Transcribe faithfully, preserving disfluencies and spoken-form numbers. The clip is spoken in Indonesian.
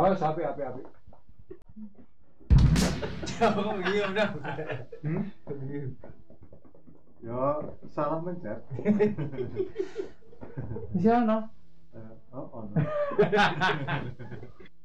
Oh, sapi api api. Oh iya udah. Hmm? Yo, salah mencet. Di sana. Eh, Oh, oh.